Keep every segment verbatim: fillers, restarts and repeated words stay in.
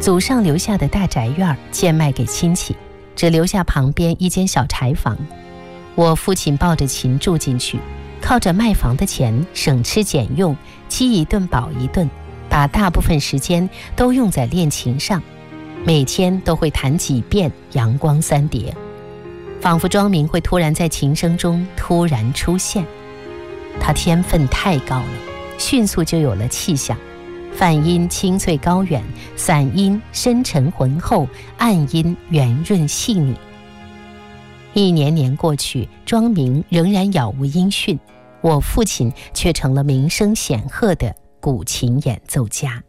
祖上留下的大宅院贱卖给亲戚，只留下旁边一间小柴房。我父亲抱着琴住进去，靠着卖房的钱省吃俭用，饥一顿饱一顿，把大部分时间都用在练琴上，每天都会弹几遍《阳光三叠》，仿佛庄明会突然在琴声中突然出现。他天分太高了，迅速就有了气象，泛音清脆高远，散音深沉浑厚，暗音圆润细腻。一年年过去，庄明仍然杳无音讯，我父亲却成了名声显赫的古琴演奏家。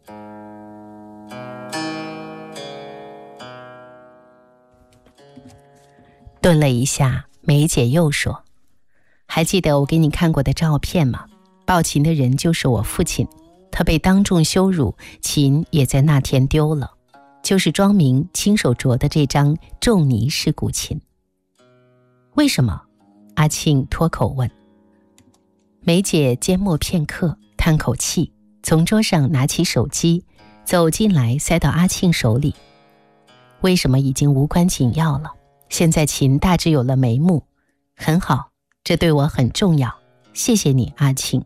顿了一下，梅姐又说：“还记得我给你看过的照片吗？抱琴的人就是我父亲，他被当众羞辱，琴也在那天丢了，就是庄明亲手琢的这张仲尼式古琴。”为什么？阿庆脱口问。梅姐缄默片刻，叹口气，从桌上拿起手机，走进来塞到阿庆手里。为什么已经无关紧要了，现在琴大致有了眉目，很好，这对我很重要，谢谢你，阿庆。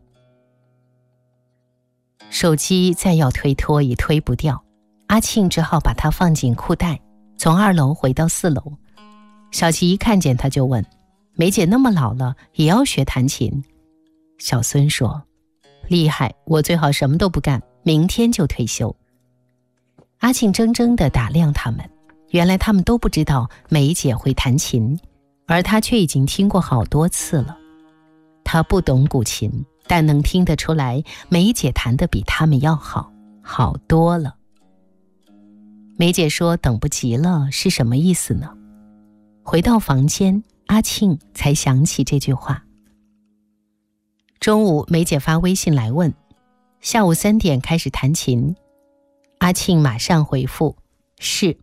手机再要推脱也推不掉，阿庆只好把它放进裤袋，从二楼回到四楼。小琪一看见他就问：“梅姐那么老了，也要学弹琴？”小孙说：“厉害，我最好什么都不干，明天就退休。”阿庆怔怔地打量他们，原来他们都不知道梅姐会弹琴，而他却已经听过好多次了。他不懂古琴，但能听得出来梅姐弹得比他们要好，好多了。梅姐说等不及了是什么意思呢？回到房间，阿庆才想起这句话。中午梅姐发微信来问，下午三点开始弹琴。阿庆马上回复是。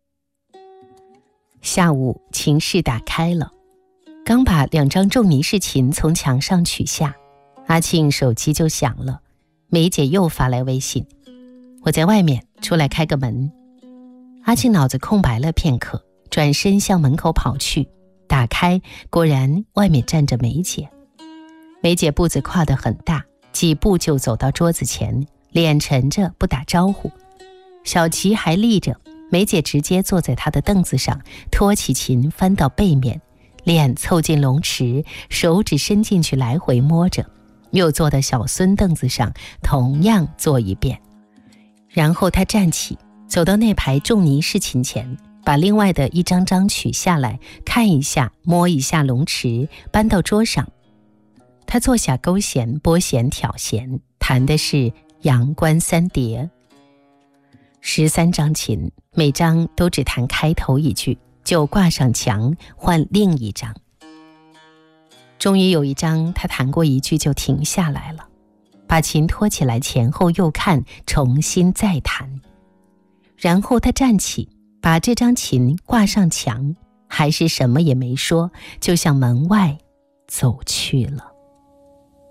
下午琴室打开了，刚把两张仲尼式琴从墙上取下，阿庆手机就响了。梅姐又发来微信：“我在外面，出来开个门。”阿庆脑子空白了片刻，转身向门口跑去，打开，果然外面站着梅姐。梅姐步子跨得很大，几步就走到桌子前，脸沉着不打招呼。小琪还立着，梅姐直接坐在她的凳子上，托起琴翻到背面，脸凑近龙池，手指伸进去来回摸着，又坐到小孙凳子上，同样做一遍。然后她站起，走到那排仲尼式琴前，把另外的一张张取下来，看一下，摸一下龙池，搬到桌上。他坐下勾弦、拨弦、挑弦，弹的是《阳关三叠》。十三张琴，每张都只弹开头一句，就挂上墙，换另一张。终于有一张他弹过一句就停下来了，把琴托起来前后右看，重新再弹。然后他站起，把这张琴挂上墙，还是什么也没说，就向门外走去了。